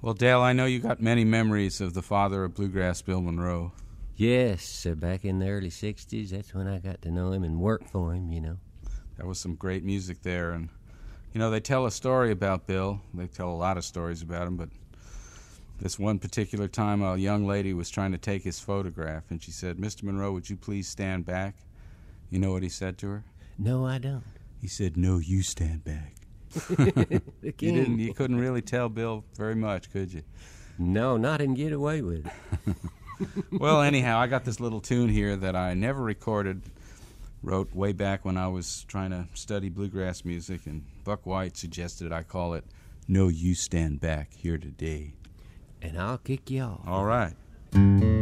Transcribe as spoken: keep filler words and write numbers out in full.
Well, Dale, I know you got many memories of the father of bluegrass, Bill Monroe. Yes, uh, back in the early sixties, that's when I got to know him and work for him, you know. There was some great music there, and, you know, they tell a story about Bill. They tell a lot of stories about him, but this one particular time a young lady was trying to take his photograph, and she said, "Mister Monroe, would you please stand back?" You know what he said to her? No, I don't. He said, "No, you stand back." The You king. didn't. You couldn't really tell Bill very much, could you? No, not and get away with it. Well, anyhow, I got this little tune here that I never recorded, wrote way back when I was trying to study bluegrass music, and Buck White suggested I call it "No, You Stand Back Here Today." And I'll kick you off. All right.